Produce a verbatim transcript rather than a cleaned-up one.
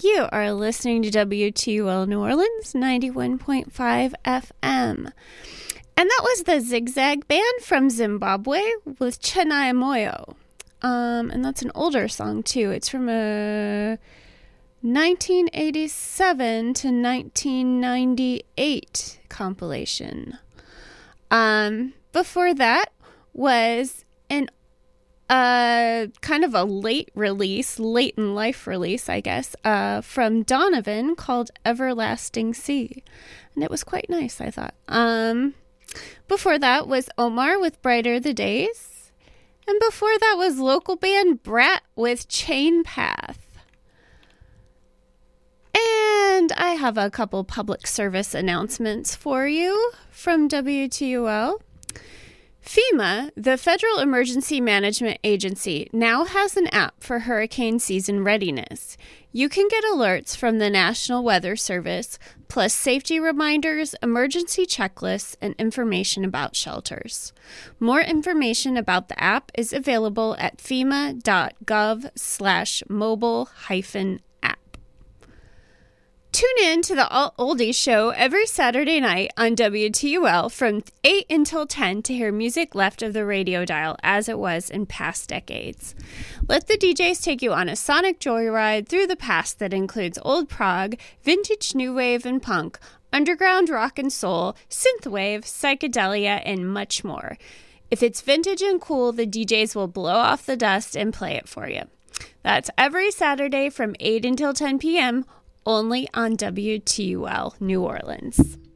You are listening to W T U L New Orleans ninety-one point five F M. And that was the Zigzag Band from Zimbabwe with Chenai Moyo. Um, and that's an older song, too. It's from a nineteen eighty-seven to nineteen ninety-eight compilation. Um, before that was an uh, kind of a late release, late in life release, I guess, uh, from Donovan called Everlasting Sea. And it was quite nice, I thought. Um, before that was Omar with Brighter the Days. And before that was local band Brat with Chain Path. And I have a couple public service announcements for you from W T U L. FEMA, the Federal Emergency Management Agency, now has an app for hurricane season readiness. You can get alerts from the National Weather Service, plus safety reminders, emergency checklists, and information about shelters. More information about the app is available at fema.gov slash mobile hyphen app. Tune in to the Alt Oldies show every Saturday night on W T U L from eight until ten to hear music left of the radio dial as it was in past decades. Let the D Js take you on a sonic joyride through the past that includes old prog, vintage new wave and punk, underground rock and soul, synthwave, psychedelia, and much more. If it's vintage and cool, the D Js will blow off the dust and play it for you. That's every Saturday from eight until ten p.m., only on W T U L New Orleans.